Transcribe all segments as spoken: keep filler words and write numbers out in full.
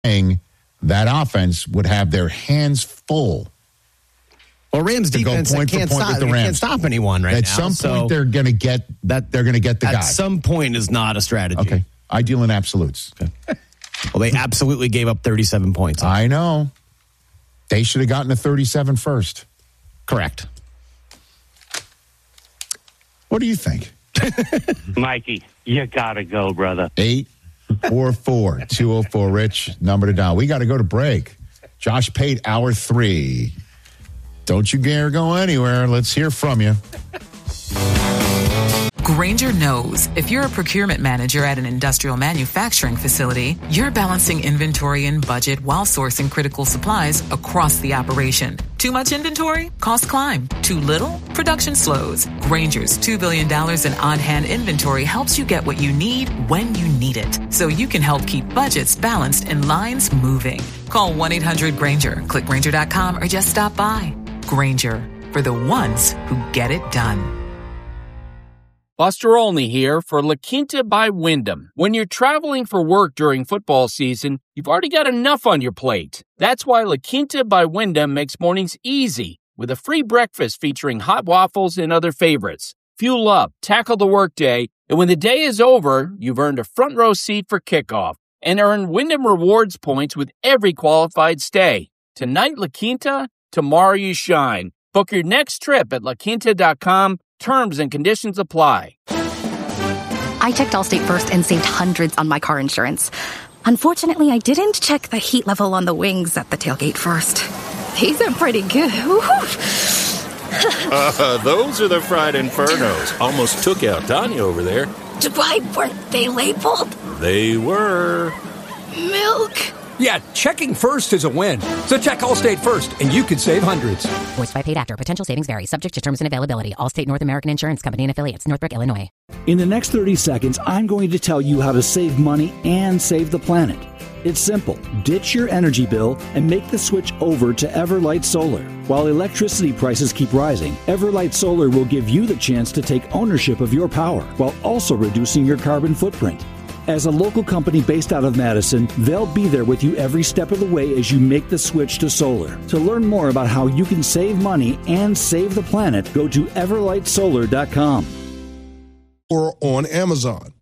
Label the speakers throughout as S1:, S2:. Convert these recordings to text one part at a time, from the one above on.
S1: saying that offense would have their hands full.
S2: Well, Rams defense
S1: point
S2: can't,
S1: point
S2: stop, can't stop anyone right
S1: At
S2: now.
S1: some point,
S2: so
S1: they're going to get that. They're going to get the
S2: at
S1: guy.
S2: At some point is not a strategy.
S1: Okay, I deal in absolutes.
S2: Okay. Well, they absolutely gave up thirty-seven points.
S1: I know. They should have gotten to thirty-seven first.
S2: Correct.
S1: What do you think?
S3: Mikey, you got to go, brother.
S1: eight four four, two oh four, Rich. Number to dial. We got to go to break. Josh Pate, hour three. Don't you dare go anywhere. Let's hear from you.
S4: Grainger knows if you're a procurement manager at an industrial manufacturing facility, you're balancing inventory and budget while sourcing critical supplies across the operation. Too much inventory? Costs climb. Too little? Production slows. Grainger's two billion dollars in on-hand inventory helps you get what you need when you need it, so you can help keep budgets balanced and lines moving. Call one eight hundred Grainger, click Grainger dot com, or just stop by. Grainger, for the ones who get it done.
S5: Buster Olney here for La Quinta by Wyndham. When you're traveling for work during football season, you've already got enough on your plate. That's why La Quinta by Wyndham makes mornings easy with a free breakfast featuring hot waffles and other favorites. Fuel up, tackle the workday, and when the day is over, you've earned a front row seat for kickoff and earn Wyndham Rewards points with every qualified stay. Tonight, La Quinta, tomorrow you shine. Book your next trip at la quinta dot com. Terms and conditions apply.
S6: I checked Allstate first and saved hundreds on my car insurance. Unfortunately, I didn't check the heat level on the wings at the tailgate first. These are pretty good.
S7: uh, those are the fried infernos. Almost took out Tanya over there.
S6: Why weren't they labeled?
S7: They were.
S6: Milk.
S8: Yeah, checking first is a win. So check Allstate first, and you could save hundreds.
S9: Voiced by paid actor. Potential savings vary. Subject to terms and availability. Allstate North American Insurance Company and affiliates. Northbrook, Illinois.
S10: In the next thirty seconds, I'm going to tell you how to save money and save the planet. It's simple. Ditch your energy bill and make the switch over to Everlight Solar. While electricity prices keep rising, Everlight Solar will give you the chance to take ownership of your power while also reducing your carbon footprint. As a local company based out of Madison, they'll be there with you every step of the way as you make the switch to solar. To learn more about how you can save money and save the planet, go to everlight solar dot com.
S11: Or on Amazon.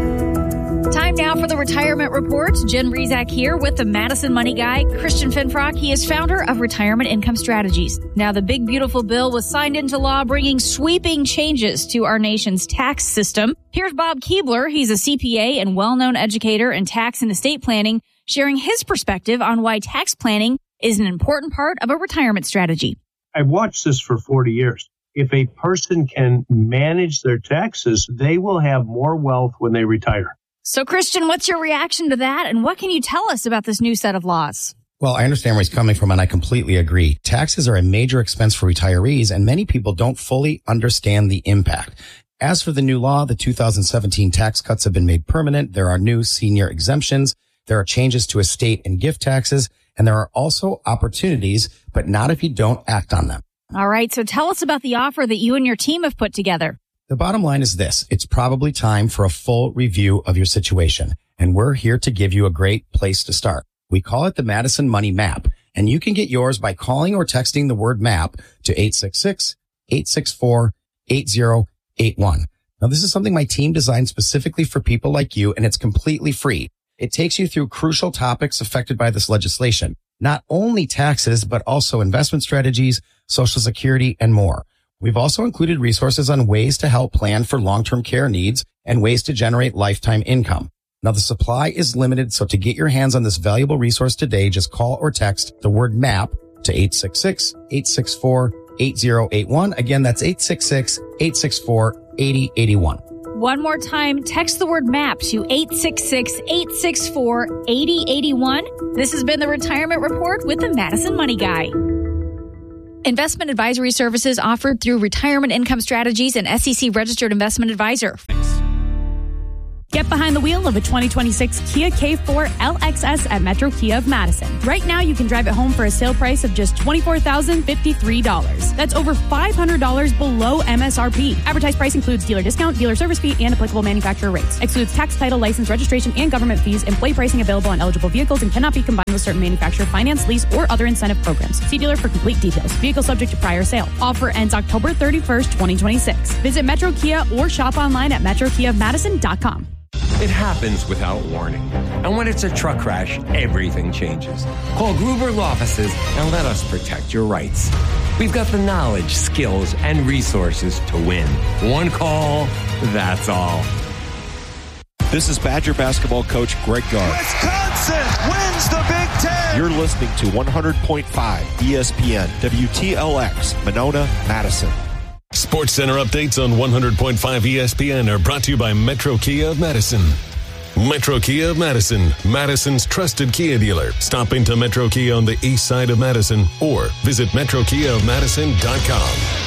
S12: Time now for the Retirement Report. Jen Rezac here with the Madison Money Guy, Christian Finfrock. He is founder of Retirement Income Strategies. Now, the big, beautiful bill was signed into law, bringing sweeping changes to our nation's tax system. Here's Bob Keebler. He's a C P A and well-known educator in tax and estate planning, sharing his perspective on why tax planning is an important part of a retirement strategy.
S13: I've watched this for forty years. If a person can manage their taxes, they will have more wealth when they retire.
S12: So, Christian, what's your reaction to that, and what can you tell us about this new set of laws?
S14: Well, I understand where he's coming from, and I completely agree. Taxes are a major expense for retirees, and many people don't fully understand the impact. As for the new law, the two thousand seventeen tax cuts have been made permanent. There are new senior exemptions. There are changes to estate and gift taxes, and there are also opportunities, but not if you don't act on them.
S12: All right, so tell us about the offer that you and your team have put together.
S14: The bottom line is this. It's probably time for a full review of your situation, and we're here to give you a great place to start. We call it the Madison Money Map, and you can get yours by calling or texting the word MAP to eight six six, eight six four, eight zero eight one. Now, this is something my team designed specifically for people like you, and it's completely free. It takes you through crucial topics affected by this legislation, not only taxes, but also investment strategies, Social Security, and more. We've also included resources on ways to help plan for long-term care needs and ways to generate lifetime income. Now, the supply is limited, so to get your hands on this valuable resource today, just call or text the word MAP to eight six six, eight six four, eight zero eight one. Again, that's eight six six, eight six four, eight zero eight one.
S12: One more time, text the word MAP to eight six six, eight six four, eight zero eight one. This has been the Retirement Report with the Madison Money Guy. Investment advisory services offered through Retirement Income Strategies and S E C registered investment advisor.
S15: Get behind the wheel of a twenty twenty-six Kia K four L X S at Metro Kia of Madison. Right now, you can drive it home for a sale price of just twenty-four thousand fifty-three dollars. That's over five hundred dollars below M S R P. Advertised price includes dealer discount, dealer service fee, and applicable manufacturer rates. Excludes tax, title, license, registration, and government fees. Employee pricing available on eligible vehicles and cannot be combined with certain manufacturer finance, lease, or other incentive programs. See dealer for complete details. Vehicle subject to prior sale. Offer ends October thirty-first, twenty twenty-six. Visit Metro Kia or shop online at metro kia of madison dot com.
S16: It happens without warning. And when it's a truck crash, everything changes. Call Gruber Law Offices and let us protect your rights. We've got the knowledge, skills, and resources to win. One call, that's all.
S17: This is Badger basketball coach Greg Gard.
S18: Wisconsin wins the Big Ten.
S17: You're listening to one hundred point five E S P N, W T L X, Monona, Madison.
S19: Sports Center updates on one hundred point five E S P N are brought to you by Metro Kia of Madison. Metro Kia of Madison, Madison's trusted Kia dealer. Stop into Metro Kia on the east side of Madison or visit metro kia of madison dot com.